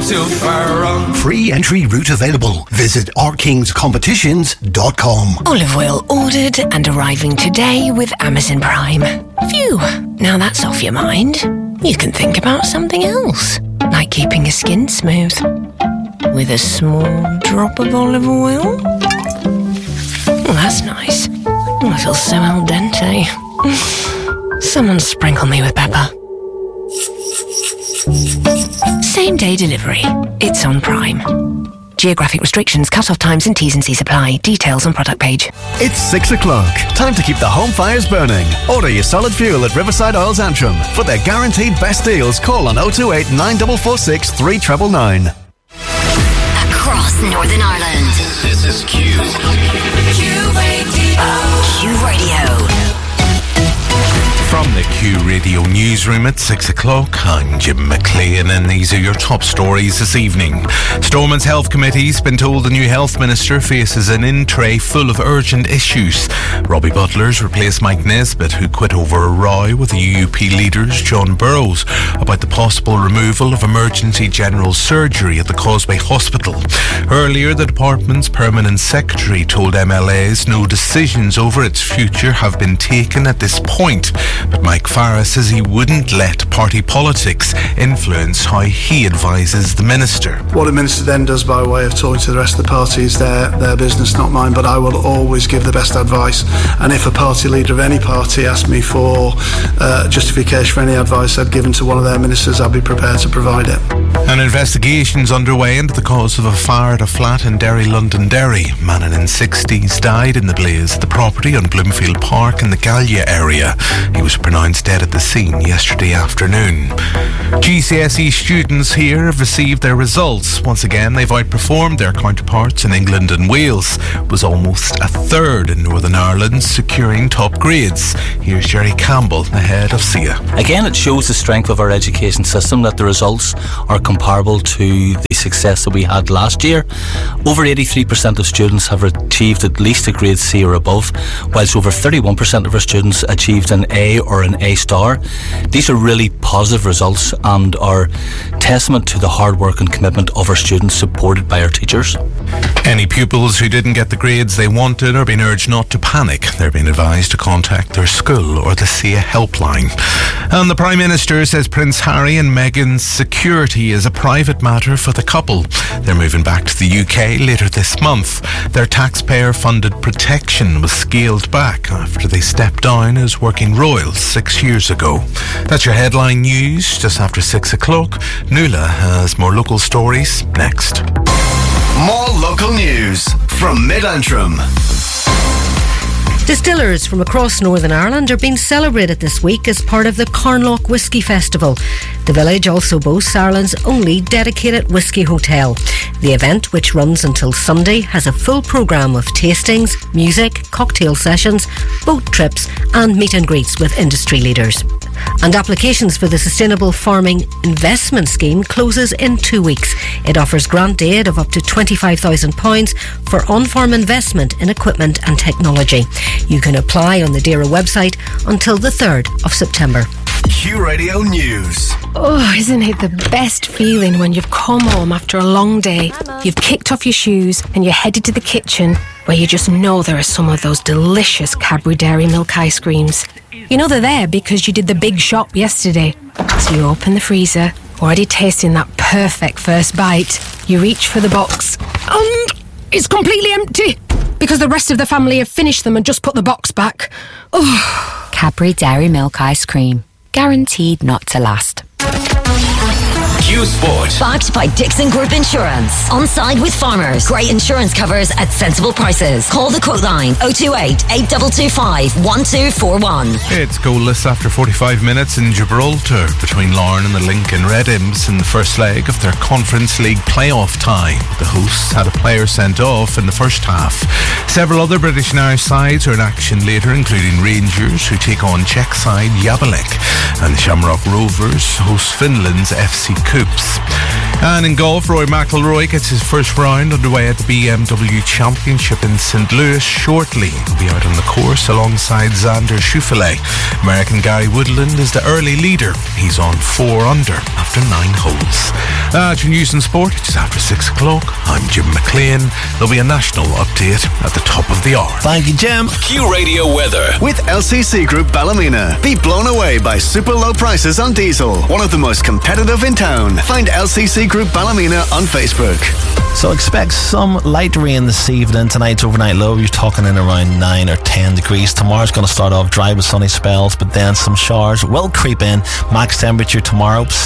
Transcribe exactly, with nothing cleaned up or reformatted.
too far wrong. Free entry route available. Visit our kings competitions dot com. Olive oil ordered and arriving today with Amazon Prime. Phew, now that's off your mind. You can think about something else, like keeping your skin smooth with a small drop of olive oil. Oh, that's nice. Oh, I feel so al dente. Someone sprinkle me with pepper. Same day delivery. It's on Prime. Geographic restrictions, cut-off times and T's and C's apply. Details on product page. It's six o'clock. Time to keep the home fires burning. Order your solid fuel at Riverside Oils Antrim. For their guaranteed best deals, call on oh two eight, nine four four six, three nine nine nine. Across Northern Ireland. This is Q. Q Radio. Q Radio. From the Q Radio newsroom at six o'clock, I'm Jim McLean and these are your top stories this evening. Stormont's Health Committee's been told the new Health Minister faces an in-tray full of urgent issues. Robbie Butler's replaced Mike Nesbitt, who quit over a row with the U U P leaders John Burrows about the possible removal of emergency general surgery at the Causeway Hospital. Earlier, the department's permanent secretary told M L As no decisions over its future have been taken at this point. But Mike Farah says he wouldn't let party politics influence how he advises the minister. What the minister then does by way of talking to the rest of the party is their, their business, not mine, but I will always give the best advice. And if a party leader of any party asked me for uh, justification for any advice I'd given to one of their ministers, I'd be prepared to provide it. An investigation's underway into the cause of a fire at a flat in Derry, Londonderry. A man in his sixties died in the blaze at the property on Bloomfield Park in the Gallia area. He was pronounced dead at the scene yesterday afternoon. G C S E students here have received their results. Once again, they've outperformed their counterparts in England and Wales. It was almost a third in Northern Ireland securing top grades. Here's Jerry Campbell, the head of S I A. Again, it shows the strength of our education system that the results are comparable to the success that we had last year. Over eighty-three percent of students have achieved at least a grade C or above, whilst over thirty-one percent of our students achieved an A or an A star. These are really positive results and are testament to the hard work and commitment of our students, supported by our teachers. Any pupils who didn't get the grades they wanted are being urged not to panic. They're being advised to contact their school or the S I A helpline. And the Prime Minister says Prince Harry and Meghan's security is a private matter for the couple. They're moving back to the U K later this month. Their taxpayer-funded protection was scaled back after they stepped down as working royals six years ago. That's your headline news just after six o'clock. Nuala has more local stories next. More local news from Mid-Antrim. Distillers from across Northern Ireland are being celebrated this week as part of the Carnlough Whisky Festival. The village also boasts Ireland's only dedicated whisky hotel. The event, which runs until Sunday, has a full programme of tastings, music, cocktail sessions, boat trips and meet and greets with industry leaders. And applications for the Sustainable Farming Investment Scheme closes in two weeks. It offers grant aid of up to twenty-five thousand pounds for on-farm investment in equipment and technology. You can apply on the D A R A website until the third of September. Q Radio News. Oh, isn't it the best feeling when you've come home after a long day, you've kicked off your shoes and you're headed to the kitchen where you just know there are some of those delicious Cadbury Dairy Milk ice creams. You know they're there because you did the big shop yesterday. So you open the freezer, already tasting that perfect first bite. You reach for the box and it's completely empty because the rest of the family have finished them and just put the box back. Oh. Cadbury Dairy Milk ice cream. Guaranteed not to last. Q Sport. Backed by Dixon Group Insurance. On side with farmers. Great insurance covers at sensible prices. Call the quote line oh two eight, eight two two five, one two four one. It's goalless after forty-five minutes in Gibraltar between Larne and the Lincoln Red Imps in the first leg of their Conference League playoff tie. The hosts had a player sent off in the first half. Several other British and Irish sides are in action later, including Rangers, who take on Czech side Jablonec, and Shamrock Rovers host Finland's F C Coups. And in golf, Rory McIlroy gets his first round underway at the B M W Championship in Saint Louis shortly. He'll be out on the course alongside Xander Schauffele. American Gary Woodland is the early leader. He's on four under after nine holes. That's your news and sport. Just after six o'clock. I'm Jim McLean. There'll be a national update at the top of the hour. Thank you, Jim. Q Radio weather. With L C C Group Ballymena. Be blown away by super low prices on diesel. One of the most competitive in town. Find L C C Group Ballymena on Facebook. So expect some light rain this evening. Tonight's overnight low, you're talking in around nine or ten degrees. Tomorrow's going to start off dry with sunny spells, but then some showers will creep in. Max temperature tomorrow